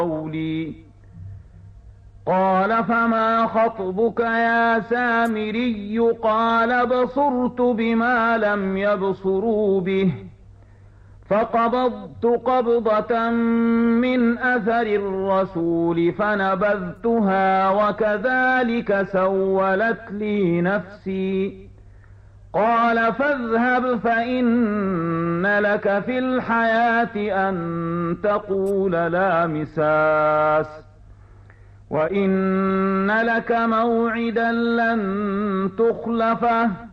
قولي. قال فما خطبك يا سامري؟ قال بصرت بما لم يبصروا به فقبضت قبضة من أثر الرسول فنبذتها وكذلك سولت لي نفسي. قال فاذهب فإن لك في الحياة أن تقول لا مساس وإن لك موعدا لن تخلفه